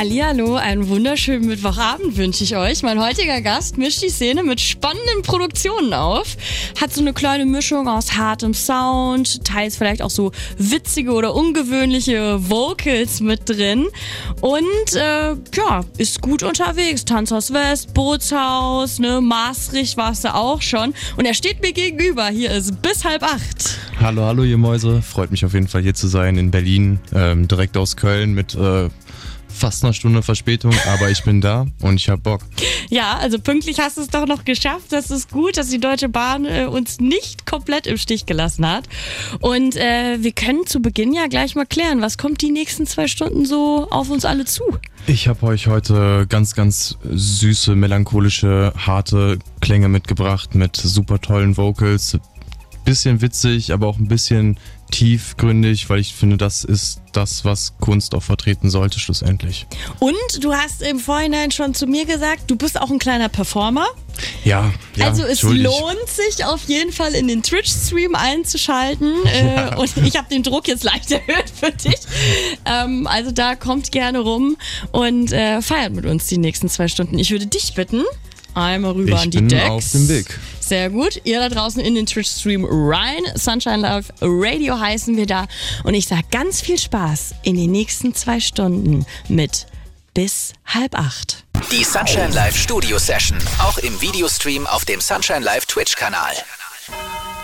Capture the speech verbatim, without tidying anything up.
Hallihallo, einen wunderschönen Mittwochabend wünsche ich euch. Mein heutiger Gast mischt die Szene mit spannenden Produktionen auf. Hat so eine kleine Mischung aus hartem Sound, teils vielleicht auch so witzige oder ungewöhnliche Vocals mit drin. Und äh, ja, ist gut unterwegs. Tanzhaus West, Bootshaus, ne, Maastricht warst du auch schon. Und er steht mir gegenüber. Hier ist bis halb acht. Hallo, hallo ihr Mäuse. Freut mich auf jeden Fall hier zu sein in Berlin, ähm, direkt aus Köln mit äh, fast einer Stunde Verspätung, aber ich bin da und ich hab Bock. Ja, also pünktlich hast du es doch noch geschafft. Das ist gut, dass die Deutsche Bahn äh, uns nicht komplett im Stich gelassen hat. Und äh, wir können zu Beginn ja gleich mal klären, was kommt die nächsten zwei Stunden so auf uns alle zu? Ich habe euch heute ganz, ganz süße, melancholische, harte Klänge mitgebracht mit super tollen Vocals. Bisschen witzig, aber auch ein bisschen tiefgründig, weil ich finde, das ist das, was Kunst auch vertreten sollte schlussendlich. Und du hast im Vorhinein schon zu mir gesagt, du bist auch ein kleiner Performer. Ja, ja. Also es lohnt sich auf jeden Fall in den Twitch-Stream einzuschalten. Ja. Äh, und ich habe den Druck jetzt leicht erhöht für dich. Ähm, also da kommt gerne rum und äh, feiert mit uns die nächsten zwei Stunden. Ich würde dich bitten, einmal rüber ich an die bin Decks. Auf dem Weg. Sehr gut. Ihr da draußen in den Twitch-Stream rein. Sunshine Live Radio heißen wir da. Und ich sage ganz viel Spaß in den nächsten zwei Stunden mit bis halb acht. Die Sunshine Live Studio Session. Auch im Videostream auf dem Sunshine Live Twitch-Kanal.